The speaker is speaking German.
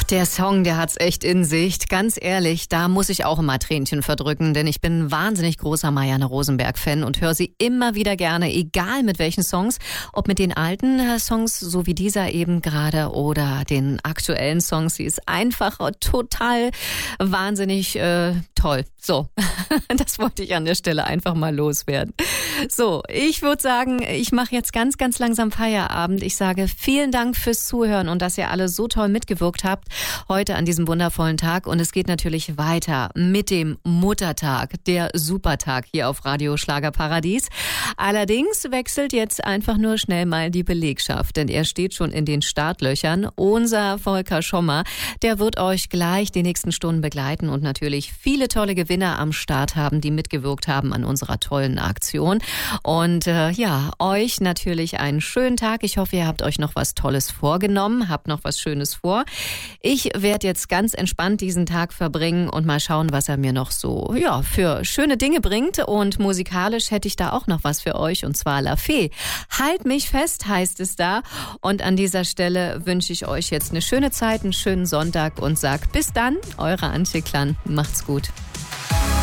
Der Song, der hat's echt in sich. Ganz ehrlich, da muss ich auch immer Tränchen verdrücken, denn ich bin ein wahnsinnig großer Marianne Rosenberg-Fan und höre sie immer wieder gerne, egal mit welchen Songs. Ob mit den alten Songs, so wie dieser eben gerade, oder den aktuellen Songs. Sie ist einfach total wahnsinnig toll. So, das wollte ich an der Stelle einfach mal loswerden. So, ich würde sagen, ich mache jetzt ganz, ganz langsam Feierabend. Ich sage vielen Dank fürs Zuhören und dass ihr alle so toll mitgewirkt habt heute an diesem wundervollen Tag. Und es geht natürlich weiter mit dem Muttertag, der Supertag hier auf Radio Schlagerparadies. Allerdings wechselt jetzt einfach nur schnell mal die Belegschaft, denn er steht schon in den Startlöchern. Unser Volker Schommer, der wird euch gleich die nächsten Stunden begleiten und natürlich viele tolle Gewinner am Start haben, die mitgewirkt haben an unserer tollen Aktion. Und euch natürlich einen schönen Tag. Ich hoffe, ihr habt euch noch was Tolles vorgenommen, habt noch was Schönes vor. Ich werde jetzt ganz entspannt diesen Tag verbringen und mal schauen, was er mir noch so für schöne Dinge bringt. Und musikalisch hätte ich da auch noch was für euch, und zwar La Fee. Halt mich fest, heißt es da. Und an dieser Stelle wünsche ich euch jetzt eine schöne Zeit, einen schönen Sonntag und sag bis dann, eure Antje Klann. Macht's gut.